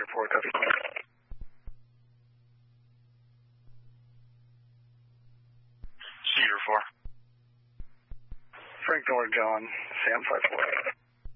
4, copy. Cedar 4. Frank Miller, John, Sam 5-4.